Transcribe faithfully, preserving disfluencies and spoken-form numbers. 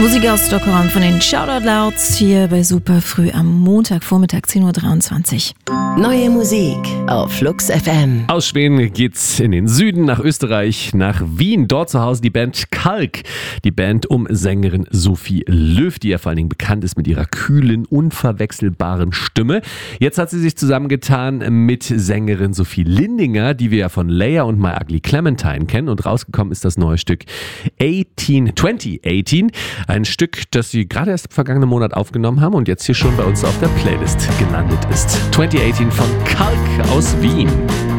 Musik aus Stockholm von den Shoutout Louds hier bei Super früh am Montagvormittag zehn Uhr dreiundzwanzig. Neue Musik auf Flux F M. Aus Schweden geht's in den Süden, nach Österreich, nach Wien. Dort zu Hause die Band Kalk. Die Band um Sängerin Sophie Löw, die ja vor allen Dingen bekannt ist mit ihrer kühlen, unverwechselbaren Stimme. Jetzt hat sie sich zusammengetan mit Sängerin Sophie Lindinger, die wir ja von Leia und My Ugly Clementine kennen. Und rausgekommen ist das neue Stück achtzehn, zwanzig achtzehn. Ein Stück, das sie gerade erst im vergangenen Monat aufgenommen haben und jetzt hier schon bei uns auf der Playlist gelandet ist. zwanzig achtzehn von Kalk aus Wien.